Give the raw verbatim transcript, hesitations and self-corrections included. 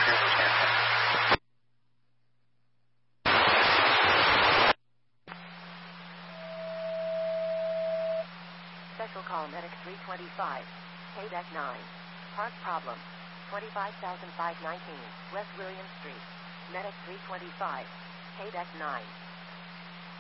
Special call Medic three twenty-five. K D E C nine. Park problem. twenty-five thousand five hundred nineteen West William Street. Medic three twenty-five. K D E C nine.